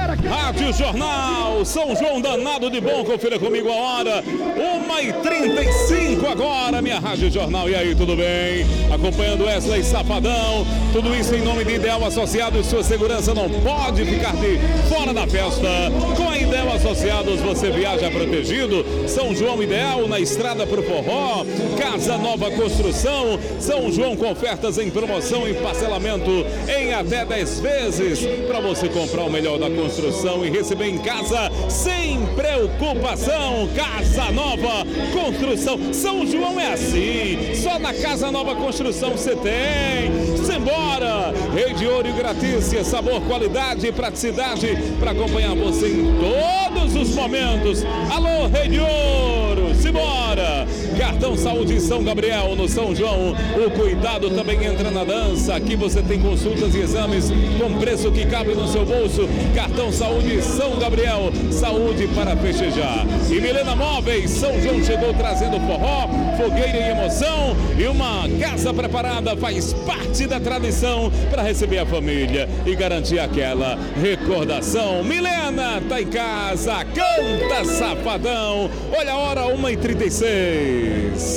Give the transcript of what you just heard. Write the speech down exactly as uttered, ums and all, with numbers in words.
Rádio Jornal, São João danado de bom, confira comigo a hora, uma e trinta e cinco agora, minha Rádio Jornal. E aí, tudo bem? Acompanhando Wesley Safadão, tudo isso em nome de Ideal Associados, sua segurança não pode ficar de fora da festa. Com a Ideal Associados você viaja protegido. São João Ideal, na estrada pro forró, Casa Nova Construção, São João com ofertas em promoção e parcelamento em até dez vezes, para você comprar o melhor da construção e receber em casa sem preocupação. Casa Nova Construção, São João é assim, só na Casa Nova Construção você tem. Simbora! Rede Ouro e Gratícia, sabor, qualidade e praticidade para acompanhar você em todos os momentos. Alô, Rede Ouro, simbora! Cartão Saúde São Gabriel, no São João, o cuidado também entra na dança. Aqui você tem consultas e exames com preço que cabe no seu bolso. Cartão Saúde São Gabriel, saúde para festejar. E Milena Móveis, São João chegou trazendo forró, fogueira e emoção, e uma casa preparada faz parte da tradição para receber a família e garantir aquela recordação. Milena tá em casa, canta Safadão. Olha a hora, uma e trinta e seis.